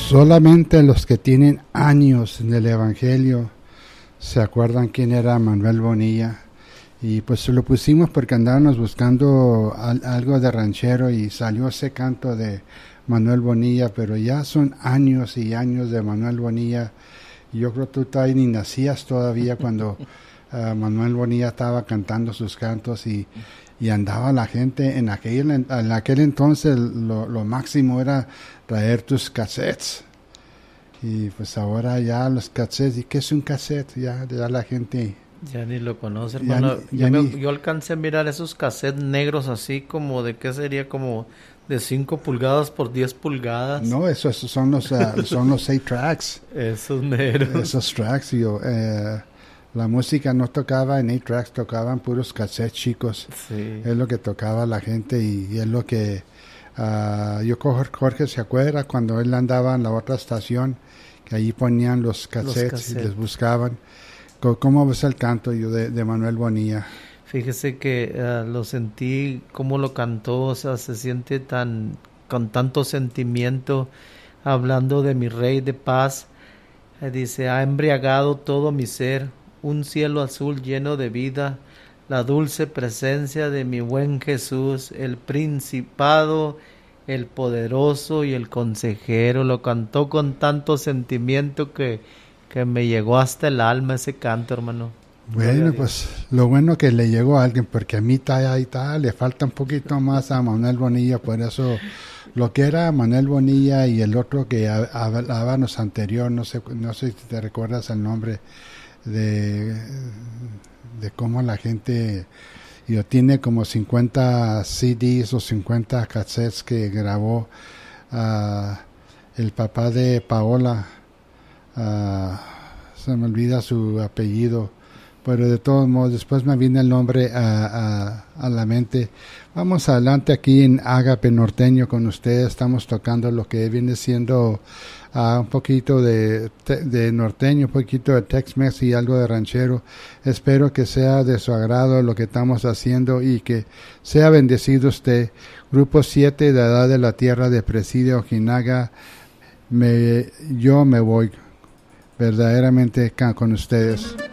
Solamente los que tienen años en el Evangelio se acuerdan quién era Manuel Bonilla. Y pues lo pusimos porque andábamos buscando algo de ranchero y salió ese canto de Manuel Bonilla, pero ya son años y años de Manuel Bonilla. Yo creo que tú todavía ni nacías todavía cuando Manuel Bonilla estaba cantando sus cantos y andaba la gente. En aquel entonces lo máximo era traer tus cassettes. Y pues ahora ya los cassettes, ¿y qué es un cassette? Ya la gente... Ya ni lo conoce, hermano. Yo alcancé a mirar esos cassettes negros así como de qué sería, como de 5 pulgadas por 10 pulgadas. No, esos son los 8 tracks. Esos negros. Esos tracks, la música no tocaba en 8 tracks, tocaban puros cassettes chicos. Sí. Es lo que tocaba la gente y es lo que... Jorge se acuerda cuando él andaba en la otra estación, que allí ponían los cassettes y les buscaban. ¿Cómo ves el canto de Manuel Bonilla? Fíjese que lo sentí, cómo lo cantó, o sea, se siente con tanto sentimiento, hablando de mi Rey de paz. Dice, ha embriagado todo mi ser, un cielo azul lleno de vida, la dulce presencia de mi buen Jesús, el principado, el poderoso y el consejero. Lo cantó con tanto sentimiento que me llegó hasta el alma ese canto, hermano. Bueno, pues lo bueno que le llegó a alguien, porque a mí le falta un poquito más a Manuel Bonilla. Por eso lo que era Manuel Bonilla y el otro que hablábamos anterior, no sé si te recuerdas el nombre de cómo la gente tiene como 50 CDs o 50 cassettes que grabó el papá de Paola. Se me olvida su apellido, pero de todos modos después me viene el nombre a la mente. Vamos adelante aquí en Ágape Norteño con ustedes. Estamos tocando lo que viene siendo un poquito de norteño, un poquito de Tex-Mex y algo de ranchero. Espero que sea de su agrado lo que estamos haciendo y que sea bendecido usted. Grupo 7 de Edad de la Tierra de Presidio Ojinaga. Yo me voy verdaderamente con ustedes.